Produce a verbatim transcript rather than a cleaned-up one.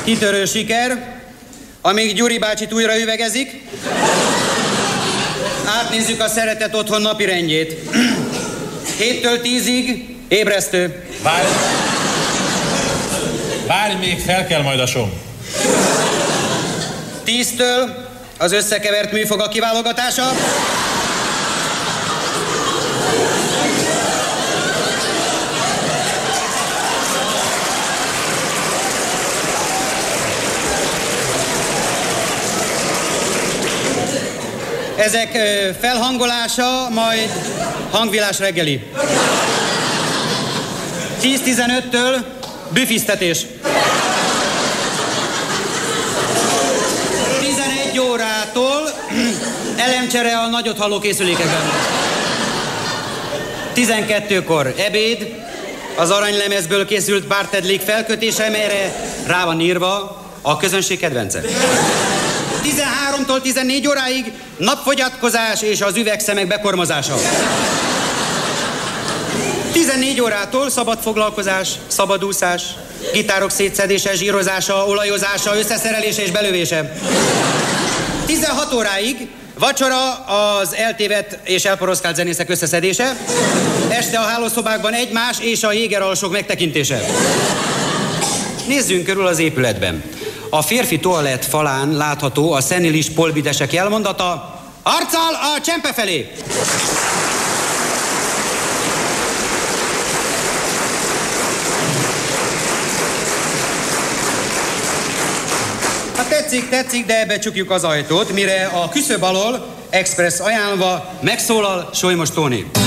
Kitörő siker, amíg Gyuri bácsit újra üvegezik. Átnézzük a Szeretet Otthon napirendjét. Héttől tízig ébresztő. Várj! Várj, még fel kell majd a som. Tíztől az összekevert műfogak kiválogatása. Ezek felhangolása, majd hangvilás reggeli. tíz tizenöttől büfisztetés. tizenegy órától elemcsere a nagyot halló készülékekben. tizenkettőkor ebéd, az aranylemezből készült Bartedlik felkötése, melyre rá van írva a közönség kedvence. tizenháromtól tizennégy óráig napfogyatkozás és az üvegszemek bekormozása. tizennégy órától szabad foglalkozás, szabadúszás, gitárok szétszedése, zsírozása, olajozása, összeszerelése és belövése. tizenhat óráig vacsora, az eltévedt és elporoszkált zenészek összeszedése, este a hálószobákban egymás és a jégeralsók megtekintése. Nézzünk körül az épületben. A férfi toalett falán látható a szenilis polbidesek jelmondata: arccal a csempe felé! Hát tetszik, tetszik, de becsukjuk az ajtót, mire a küszöb alól, express ajánlva, megszólal Solymos Tóni.